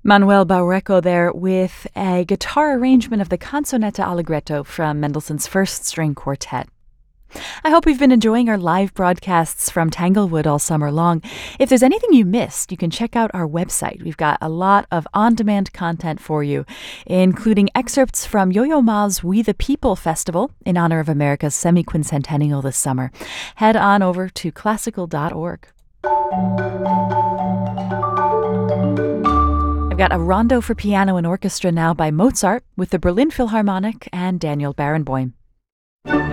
Manuel Baureco there with a guitar arrangement of the Canzonetta Allegretto from Mendelssohn's First String Quartet. I hope you've been enjoying our live broadcasts from Tanglewood all summer long. If there's anything you missed, you can check out our website. We've got a lot of on-demand content for you, including excerpts from Yo-Yo Ma's We the People Festival in honor of America's semi-quincentennial this summer. Head on over to classical.org. I've got a rondo for piano and orchestra now by Mozart with the Berlin Philharmonic and Daniel Barenboim.